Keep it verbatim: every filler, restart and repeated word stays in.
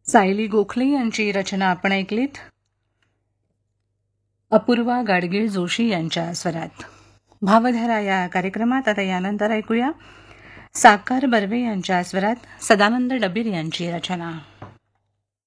सायली गोखले यांची रचना आपण ऐकलीत. अपूर्वा गाडगीळ जोशी यांच्या स्वरात. भावधारा या कार्यक्रमात आता यानंतर ऐकूया साकार बर्वे यांच्या स्वरात सदानंद डबीर यांची रचना.